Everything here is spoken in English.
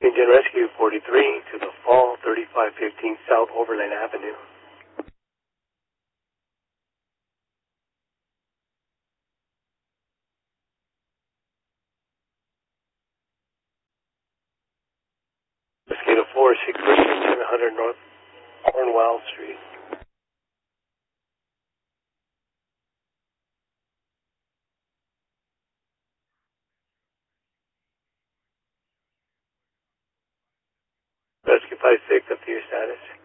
Engine Rescue 43 to the Fall 3515 South Overland Avenue. Mosquito 4, 700 North Cornwall Street. Rescue 56, up to your status.